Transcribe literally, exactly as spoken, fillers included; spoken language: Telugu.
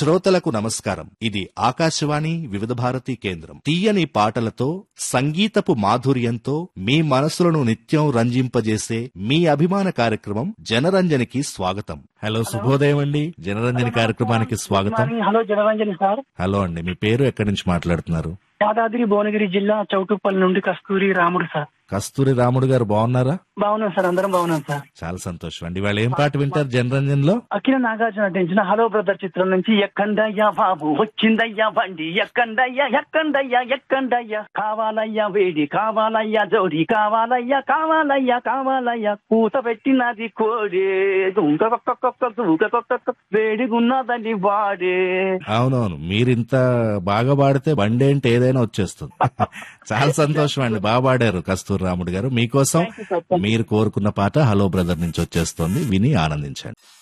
శ్రోతలకు నమస్కారం. ఇది ఆకాశవాణి వివిధ భారతి కేంద్రం. తీయని పాటలతో, సంగీతపు మాధుర్యంతో మీ మనసులను నిత్యం రంజింపజేసే మీ అభిమాన కార్యక్రమం జనరంజనికి స్వాగతం. హలో, శుభోదయం అండి. జనరంజని కార్యక్రమానికి స్వాగతం. Hello Janaranjani sir. హలో అండి, మీ పేరు ఎక్కడి నుంచి మాట్లాడుతున్నారు? యాదాద్రి భువనగిరి జిల్లా చౌటుప్పల్ నుండి కస్తూరి రాముడు సార్. కస్తూరి రాముడు గారు బాగున్నారా? బాగున్నాం సార్, అందరం బాగున్నాం సార్. చాలా సంతోషం అండి. వాళ్ళు ఏం పాట వింటారు జనరంజన్ లో? అఖిల నాగార్జున నటించిన హలో బ్రదర్ చిత్రం నుంచి ఎక్కండయ్యా బాబు వచ్చిందయ్యా బండి, ఎక్కండయ్యా ఎక్కండయ్యా ఎక్కండయ్యా, కావాలయ్యా వేడి కావాలయ్యా జోడి, కావాలయ్యా కావాలయ్యా కావాలయ్యా, కూత పెట్టినది కోడే దూకొక్క దూకొక్క వేడిగున్నదని వాడే. అవునవును, మీరింత బాగా పాడితే బండి అంటే ఏదైనా వచ్చేస్తుంది. చాలా సంతోషం అండి, బాగా పాడారు కస్తూరి రాముడు గారు. మీకోసం మీరు కోరుకున్న పాట హలో బ్రదర్ నుంచి వచ్చేస్తుంది, విని ఆనందించండి.